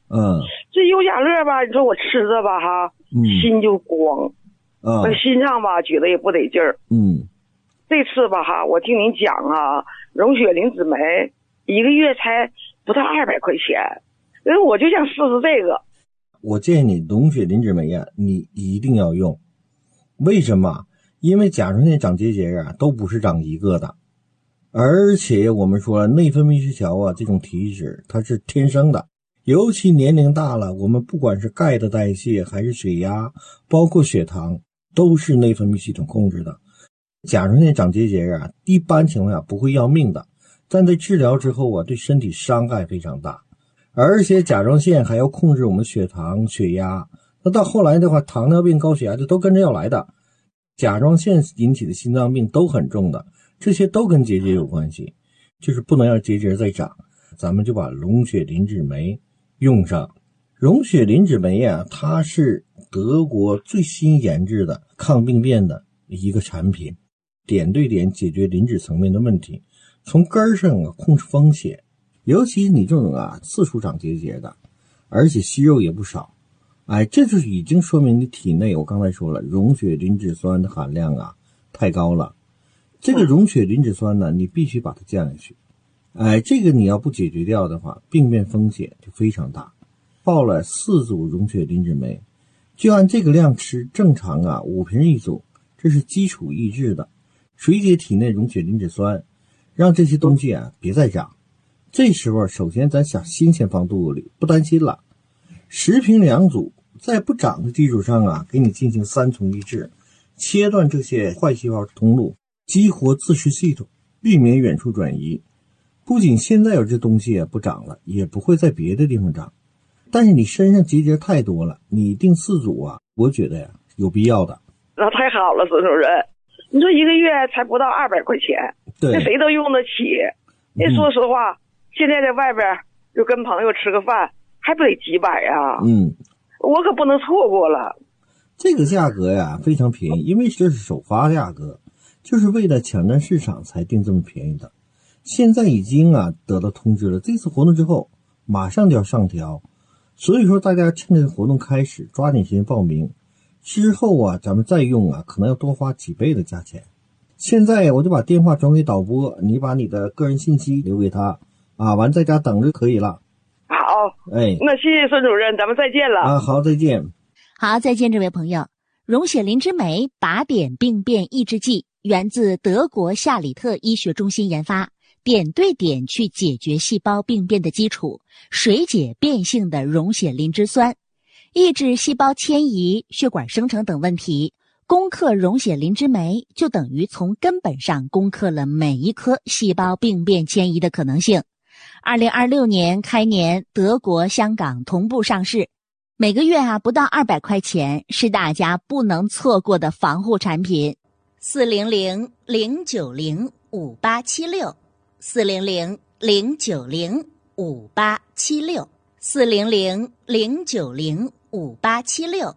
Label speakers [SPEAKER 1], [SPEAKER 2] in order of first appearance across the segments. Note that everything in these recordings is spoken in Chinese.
[SPEAKER 1] 这优家乐吧，你说我吃着吧哈，心就慌，我心上吧觉得也不得劲儿。这次吧哈，我听您讲啊，溶血磷脂酶1个月才不到200块钱，所以我就想试试这个。
[SPEAKER 2] 我建议你溶血磷脂酶啊，你一定要用。为什么？因为甲状腺长结节啊，都不是长一个的，而且我们说内分泌失调啊，这种体质它是天生的，尤其年龄大了，我们不管是钙的代谢还是血压，包括血糖，都是内分泌系统控制的。甲状腺长结节啊，一般情况下不会要命的，但在治疗之后啊，对身体伤害非常大。而且甲状腺还要控制我们血糖、血压，那到后来的话，糖尿病、高血压就都跟着要来的。甲状腺引起的心脏病都很重的，这些都跟结节有关系，就是不能让结节再长。咱们就把溶血磷脂酶用上。溶血磷脂酶啊，它是德国最新研制的抗病变的一个产品，点对点解决磷脂层面的问题，从根上啊控制风险。尤其你这种啊四处长结节的，而且息肉也不少，这就是已经说明你体内，我刚才说了，溶血磷脂酸的含量啊太高了。这个溶血磷脂酸呢，你必须把它降下去。这个你要不解决掉的话，病变风险就非常大。报了4组溶血磷脂酶，就按这个量吃，正常啊5瓶一组，这是基础抑制的，水解体内溶血磷脂酸，让这些东西啊别再长。这时候首先咱想新鲜放肚子里，不担心了。10瓶2组，在不长的基础上啊，给你进行3重抑制，切断这些坏细胞通路，激活自噬系统，避免远处转移。不仅现在有这东西不长了，也不会在别的地方长。但是你身上结节太多了，你定4组啊，我觉得呀有必要的。
[SPEAKER 1] 那太好了，孙主任，你说1个月才不到200块钱，
[SPEAKER 2] 对，
[SPEAKER 1] 这谁都用得起。那说实话，现在在外边就跟朋友吃个饭，还不得几百啊？我可不能错过了。
[SPEAKER 2] 这个价格呀非常便宜，因为这是首发价格，就是为了抢占市场才定这么便宜的。现在已经得到通知了，这次活动之后马上就要上调，所以说大家趁着活动开始抓紧时间报名，之后咱们再用可能要多花几倍的价钱。现在我就把电话转给导播，你把你的个人信息留给他完在家等着可以了。
[SPEAKER 1] 好，那谢谢孙主任，咱们再见了。
[SPEAKER 2] 好，再见。
[SPEAKER 3] 好，再见，这位朋友。溶血磷脂酶靶点病变抑制剂源自德国夏里特医学中心研发，点对点去解决细胞病变的基础，水解变性的溶血磷脂酸，抑制细胞迁移、血管生成等问题。攻克溶血磷脂酶，就等于从根本上攻克了每一颗细胞病变迁移的可能性。2026年开年，德国、香港同步上市，每个月不到200块钱，是大家不能错过的防护产品。400-090-5876 400-090-5876 400-090-5876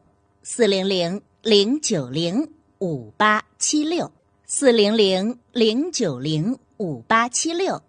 [SPEAKER 3] 400-090-5876 400-090-5876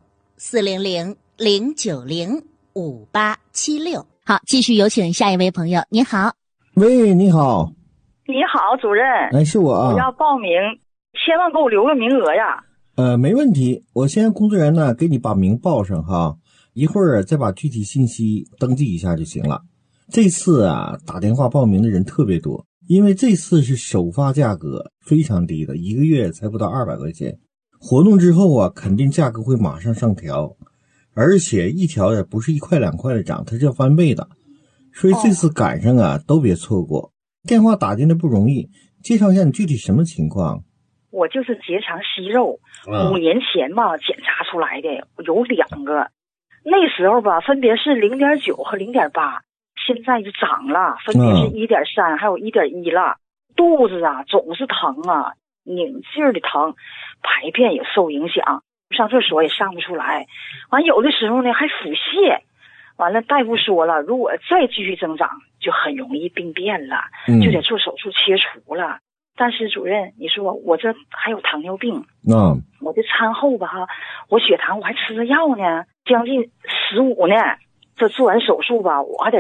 [SPEAKER 3] 400-090-5876。好，继续有请下一位朋友。你好。
[SPEAKER 2] 喂，你好。
[SPEAKER 1] 你好，主任。
[SPEAKER 2] 是我
[SPEAKER 1] 我要报名，千万给我留个名额呀。
[SPEAKER 2] 没问题，我先让工作人员呢给你把名报上哈，一会儿再把具体信息登记一下就行了。这次打电话报名的人特别多，因为这次是首发价格非常低的，1个月才不到200块钱。活动之后肯定价格会马上上调，而且一调也不是1块2块的涨，它是要翻倍的。所以这次赶上都别错过。电话打进来不容易，介绍一下你具体什么情况？
[SPEAKER 4] 我就是结肠息肉，5年前吧检查出来的，有2个，那时候吧分别是0.9和0.8，现在就涨了，分别是1.3还有1.1了。肚子总是疼拧劲儿的疼，排便也受影响，上厕所也上不出来，完有的时候呢还腹泻，完了大夫说了，如果再继续增长就很容易病变了，就得做手术切除了。但是主任，你说我这还有糖尿病，我这餐后吧我血糖我还吃着药呢，将近15呢，这做完手术吧我还得